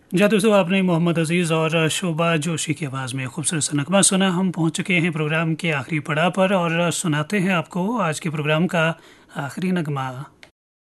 जी दोस्तों, आपने मोहम्मद अजीज़ और शोभा जोशी की आवाज़ में खूबसूरत सा नगमा सुना। हम पहुंच चुके हैं प्रोग्राम के आखिरी पड़ाव पर और सुनाते हैं आपको आज के प्रोग्राम का आखिरी नगमा।